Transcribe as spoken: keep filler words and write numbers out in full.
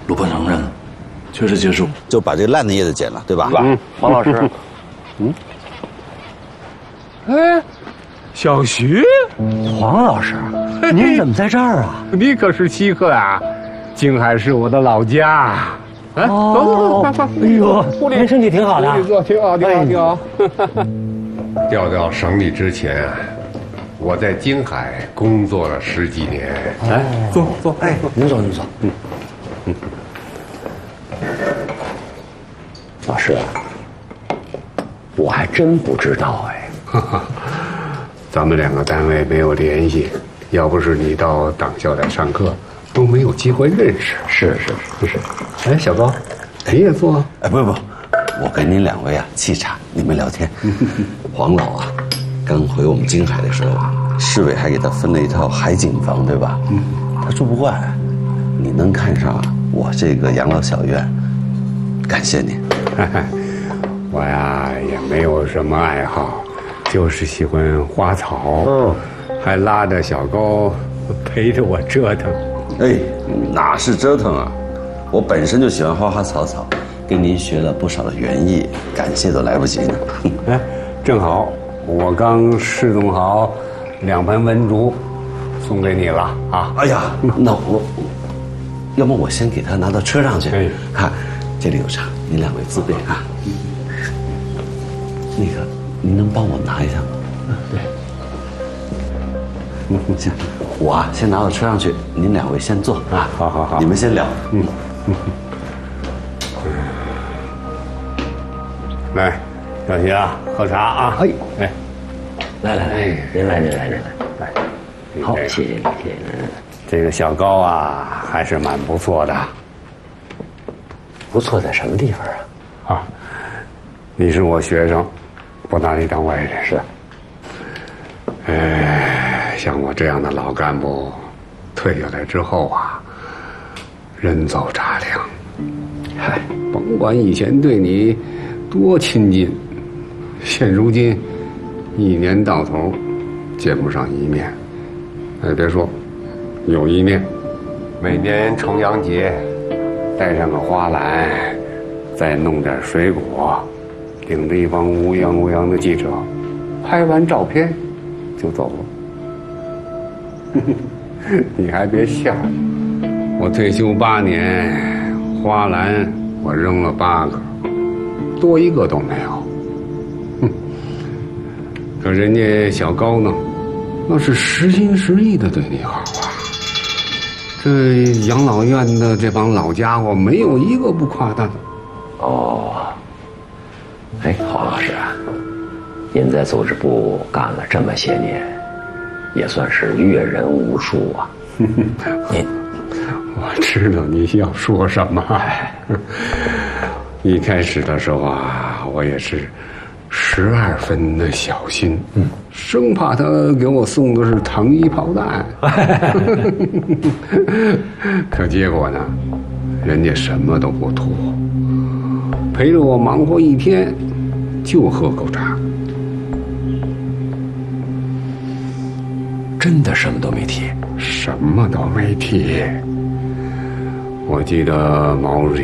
鲁班承认了，确实结束， 就把这烂的叶子剪了，对吧？ 嗯，黄老师，嗯， 哎，小徐， 黄老师，您怎么在这儿啊？ 你可是稀客啊！京海是我的老家。哎，走走走， 哎呦，您身体挺好的， 屋里坐，挺好，挺好，挺好。 调调省里之前，我在京海工作了十几年。 来，坐坐， 哎，您坐，您坐。嗯嗯。老师，我还真不知道哎。 哈哈，咱们两个单位没有联系，要不是你到党校来上课，都没有机会认识。 是是是是。 哎，小高，你也坐。 哎，不不，我跟您两位啊沏茶，你们聊天。黄老啊，刚回我们京海的时候，市委还给他分了一套海景房，对吧？嗯，他住不惯，你能看上我这个养老小院，感谢你。 我呀也没有什么爱好，就是喜欢花草， 嗯， 还拉着小高陪着我折腾。 哎，哪是折腾啊！我本身就喜欢花花草草，跟您学了不少的园艺，感谢都来不及呢。 哎，正好我刚侍弄好两盆文竹，送给你了啊！ 哎呀，那我，要么我先给他拿到车上去。 哎， 看，这里有茶，您两位自备啊。那个，您能帮我拿一下吗？嗯，对。嗯，行，我啊先拿到车上去，您两位先坐啊。 好好好， 你们先聊。嗯。 来，小徐啊，喝茶啊！ 哎哎， 来来来，您来您来您来来， 好，谢谢你，谢谢你。 这个小高啊，还是蛮不错的。 不错在什么地方啊？ 啊，你是我学生，不拿你当外人。 是。 哎，像我这样的老干部，退下来之后啊，人走茶凉。嗨，甭管以前对你多亲近，现如今一年到头见不上一面。哎，别说，有一面，每年重阳节带上个花篮，再弄点水果，领着一帮乌泱乌泱的记者，拍完照片就走了。你还别笑，我退休八年，花篮我扔了八个，多一个都没有。哼，可人家小高呢，那是实心实意的对你好啊。这养老院的这帮老家伙，没有一个不夸他的。 哦，哎，郝老师啊，您在组织部干了这么些年，也算是阅人无数啊。您， 我知道你要说什么。一开始的时候啊，我也是十二分的小心，嗯，生怕他给我送的是糖衣炮弹。可结果呢，人家什么都不图，陪着我忙活一天，就喝口茶， 真的什么都没提， 什么都没提。我记得毛主席